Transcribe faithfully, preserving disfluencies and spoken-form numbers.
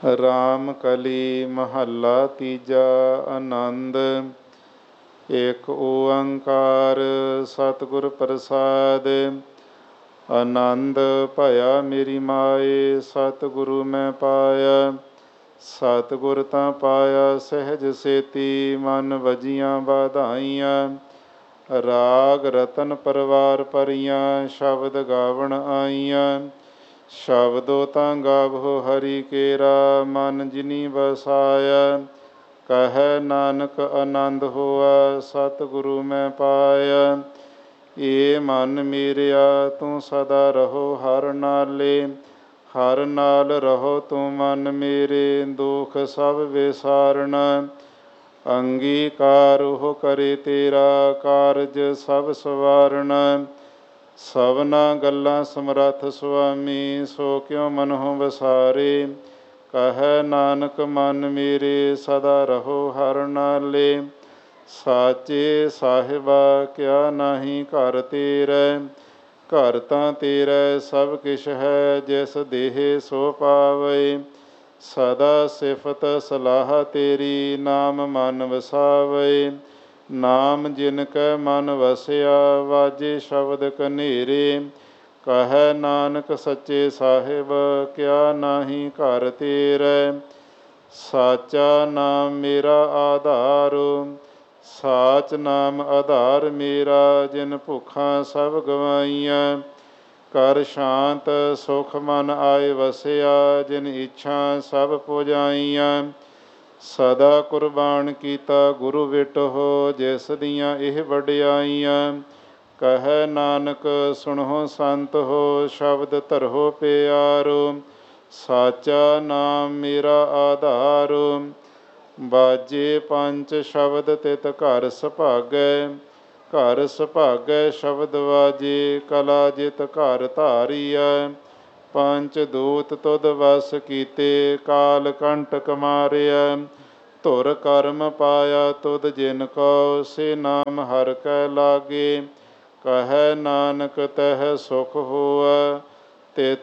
ਰਾਮ ਕਲੀ ਮਹੱਲਾ ਤੀਜਾ। ਆਨੰਦ। ਏਕ ਓੰਕਾਰ ਸਤਿਗੁਰ ਪ੍ਰਸਾਦਿ। ਆਨੰਦ ਭਇਆ ਮੇਰੀ ਮਾਏ, ਸਤਿਗੁਰੂ ਮੈਂ ਪਾਇਆ। ਸਤਿਗੁਰ ਤਾਂ ਪਾਇਆ ਸਹਿਜ ਸੇਤੀ, ਮਨ ਵਜੀਆਂ ਵਾਧਾਈਆਂ। ਰਾਗ ਰਤਨ ਪਰਵਾਰ ਭਰੀਆਂ, ਸ਼ਬਦ ਗਾਵਣ ਆਈਆਂ। ਸ਼ਬਦੋ ਤਾਂ ਗਾਵੋ ਹਰੀ ਕੇਰਾ, ਮਨ ਜਿਨੀ ਵਸਾਇਆ। ਕਹੈ ਨਾਨਕ ਆਨੰਦ ਹੋਆ, ਸਤਿਗੁਰੂ ਮੈਂ ਪਾਇਆ। ਏ ਮਨ ਮੇਰਿਆ ਤੂੰ ਸਦਾ ਰਹੋ ਹਰ ਨਾਲੇ, ਹਰ ਨਾਲ ਰਹੋ ਤੂੰ ਮਨ ਮੇਰੇ, ਦੁਖ ਸਭ ਵਿਸਾਰਣਾ। ਅੰਗੀਕਾਰ ਉਹ ਕਰੇ ਤੇਰਾ, ਕਾਰਜ ਸਭ ਸਵਾਰਣਾ। ਸਭਨਾ ਗੱਲਾਂ ਸਮਰੱਥ ਸੁਆਮੀ, ਸੋ ਕਿਉ ਮਨਹੁ ਵਸਾਰੇ। ਕਹੈ ਨਾਨਕ ਮਨ ਮੇਰੇ ਸਦਾ ਰਹੋ ਹਰ ਨਾਲੇ। ਸਾਚੇ ਸਾਹਿਬਾ ਕਿਆ ਨਾਹੀ ਘਰ ਤੇਰੇ, ਘਰ ਤਾਂ ਤੇਰਾ ਸਭ ਕਿਛ ਹੈ, ਜਿਸ ਦੇਹ ਸੋ ਪਾਵੇ। ਸਦਾ ਸਿਫਤ ਸਲਾਹ ਤੇਰੀ, ਨਾਮ ਮਨ ਵਸਾਵੇ। ਨਾਮ ਜਿਨ ਕੈ ਮਨ ਵਸਿਆ, ਵਾਜੇ ਸ਼ਬਦ ਕਨੇਰੇ। ਕਹੈ ਨਾਨਕ ਸੱਚੇ ਸਾਹਿਬ ਕਿਆ ਨਾਹੀ ਘਰ ਤੇਰੇ। ਸਾਚਾ ਨਾਮ ਮੇਰਾ ਆਧਾਰ, ਸਾਚ ਨਾਮ ਆਧਾਰ ਮੇਰਾ। ਜਿਨ ਭੁੱਖਾਂ ਸਭ ਗਵਾਈਆਂ, ਕਰ ਸ਼ਾਂਤ ਸੁਖ ਮਨ ਆਏ ਵਸਿਆ। ਜਿਨ ਇੱਛਾ ਸਭ ਪੁਜਾਈਆਂ, ਸਦਾ ਕੁਰਬਾਨ ਕੀਤਾ ਗੁਰੂ ਵਿਟਹੁ, ਜਿਸ ਦੀਆਂ ਇਹ ਵਡਿਆਈਆਂ। ਕਹੈ ਨਾਨਕ ਸੁਣਹੁ ਸੰਤ ਹੋ, ਸ਼ਬਦ ਧਰਹੁ ਪਿਆਰੋ। ਸਾਚਾ ਨਾਮ ਮੇਰਾ ਆਧਾਰ, ਬਾਜੇ ਪੰਚ ਸ਼ਬਦ ਤਿਤ ਘਰ ਸੁਭਾਗੈ। ਘਰ ਸੁਭਾਗੈ ਸ਼ਬਦ ਵਾਜੇ, ਕਲਾ ਜਿਤ ਘਰ ਧਾਰੀਐ। ਪੰਚ ਦੂਤ ਤੁਧ ਵਸ ਕੀਤੇ, ਕਾਲ ਕੰਟਕ ਮਾਰਿਆ। ਧੁਰ ਕਰਮ ਪਾਇਆ ਤੁਧ ਜਿਨ ਕੋ, ਸੇ ਨਾਮ ਹਰਿ ਕੈ ਲਾਗੇ। ਕਹੈ ਨਾਨਕ ਤਹ ਸੁਖ ਹੋਆ, ਤਿਤ